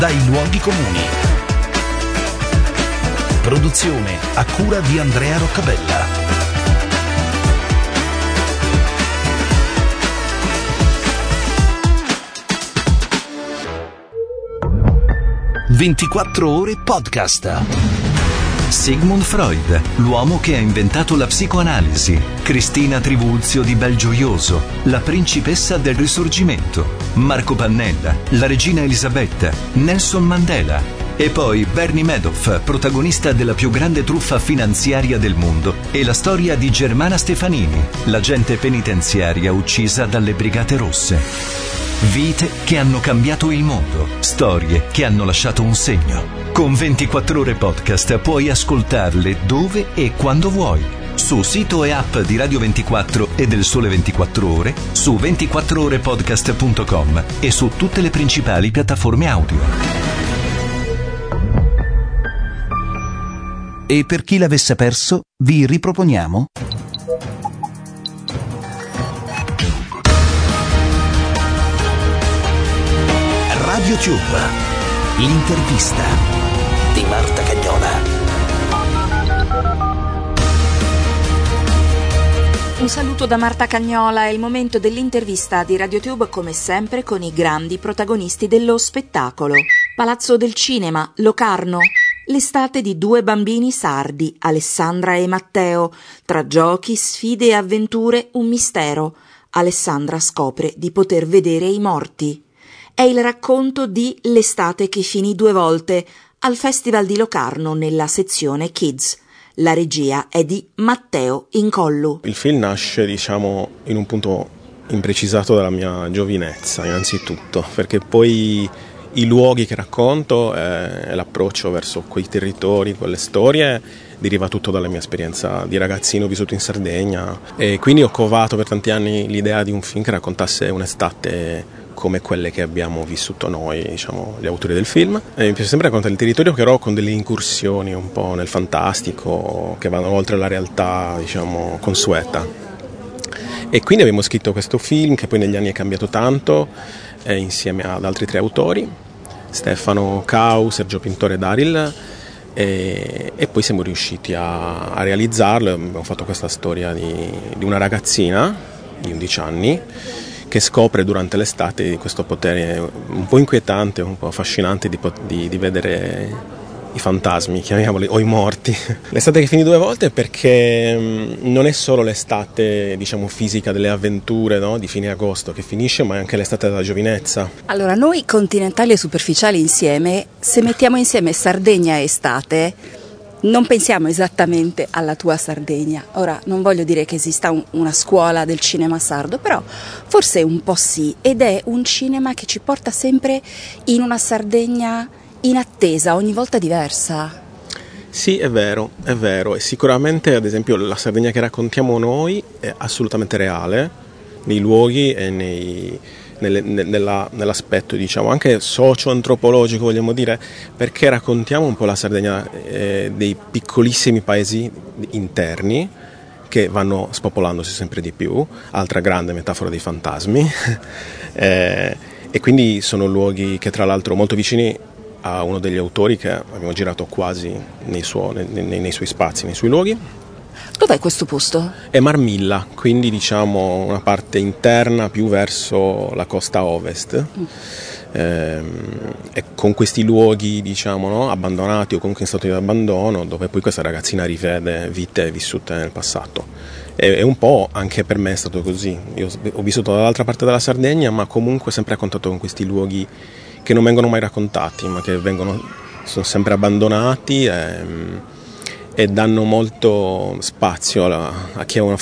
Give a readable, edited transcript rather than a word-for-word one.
dai luoghi comuni. Produzione a cura di Andrea Roccabella. 24 ore podcast. Sigmund Freud, l'uomo che ha inventato la psicoanalisi. Cristina Trivulzio di Belgioioso, la principessa del Risorgimento. Marco Pannella, la regina Elisabetta. Nelson Mandela. E poi Bernie Madoff, protagonista della più grande truffa finanziaria del mondo. E la storia di Germana Stefanini, l'agente penitenziaria uccisa dalle Brigate Rosse. Vite che hanno cambiato il mondo, storie che hanno lasciato un segno. Con 24 ore podcast puoi ascoltarle dove e quando vuoi. Su sito e app di Radio 24 e del Sole 24 Ore, su 24orepodcast.com e su tutte le principali piattaforme audio. E per chi l'avesse perso, vi riproponiamo RadioTube, l'intervista di Marta Cagnola. Un saluto da Marta Cagnola, è il momento dell'intervista di RadioTube, come sempre con i grandi protagonisti dello spettacolo. Palazzo del Cinema, Locarno. L'estate di due bambini sardi, Alessandra e Matteo. Tra giochi, sfide e avventure, un mistero. Alessandra scopre di poter vedere i morti. È il racconto di L'estate che finì due volte al Festival di Locarno nella sezione Kids. La regia è di Matteo Incollu. Il film nasce, in un punto imprecisato della mia giovinezza, innanzitutto, perché poi i luoghi che racconto e l'approccio verso quei territori, quelle storie, deriva tutto dalla mia esperienza di ragazzino vissuto in Sardegna, e quindi ho covato per tanti anni l'idea di un film che raccontasse un'estate come quelle che abbiamo vissuto noi, gli autori del film. E mi piace sempre raccontare il territorio, però con delle incursioni un po' nel fantastico che vanno oltre la realtà, consueta. E quindi abbiamo scritto questo film che poi negli anni è cambiato tanto, insieme ad altri 3 autori, Stefano Cau, Sergio Pintore e Daryl, e poi siamo riusciti a realizzarlo. Abbiamo fatto questa storia di una ragazzina di 11 anni che scopre durante l'estate questo potere un po' inquietante, un po' affascinante di vedere i fantasmi, chiamiamoli, o i morti. L'estate che finì due volte perché non è solo l'estate, fisica delle avventure, no? Di fine agosto che finisce, ma è anche l'estate della giovinezza. Allora, noi continentali e superficiali insieme, se mettiamo insieme Sardegna e estate, non pensiamo esattamente alla tua Sardegna. Ora, non voglio dire che esista una scuola del cinema sardo, però forse un po' sì, ed è un cinema che ci porta sempre in una Sardegna in attesa, ogni volta diversa. Sì, è vero, e sicuramente, ad esempio, la Sardegna che raccontiamo noi è assolutamente reale, nei luoghi e nell'aspetto, anche socio-antropologico, vogliamo dire, perché raccontiamo un po' la Sardegna dei piccolissimi paesi interni che vanno spopolandosi sempre di più, altra grande metafora dei fantasmi, e quindi sono luoghi che tra l'altro molto vicini a uno degli autori che abbiamo girato quasi nei suoi spazi, nei suoi luoghi. Dov'è questo posto? È Marmilla, quindi una parte interna più verso la costa ovest, e con questi luoghi abbandonati o comunque in stato di abbandono, dove poi questa ragazzina rivede vite vissute nel passato. E un po' anche per me è stato così. Io ho vissuto dall'altra parte della Sardegna, ma comunque sempre a contatto con questi luoghi che non vengono mai raccontati, ma che sono sempre abbandonati e danno molto spazio a chi ha una